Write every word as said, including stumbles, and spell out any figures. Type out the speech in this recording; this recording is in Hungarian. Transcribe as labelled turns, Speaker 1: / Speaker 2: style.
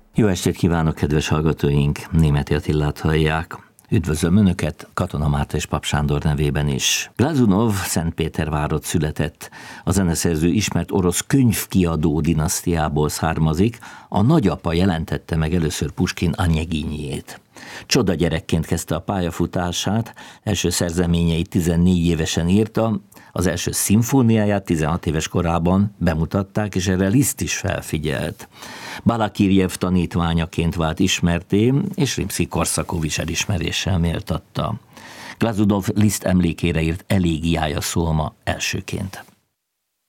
Speaker 1: Jó estét kívánok, kedves hallgatóink! Németi Attilát hallják. Üdvözlöm Önöket, Katona Márta és Pap Sándor nevében is. Glazunov Szentpétervárott született. A zeneszerző ismert orosz könyvkiadó dinasztiából származik. A nagyapa jelentette meg először Puskin Anyeginjét. Csoda gyerekként kezdte a pályafutását, első szerzeményeit tizennégy évesen írta, az első szimfóniáját tizenhat éves korában bemutatták, és erre Liszt is felfigyelt. Balakirjev tanítványaként vált ismertté, és Rimszkij-Korszakov is elismeréssel méltatta. Glazunov Liszt emlékére írt elégiája szól ma elsőként.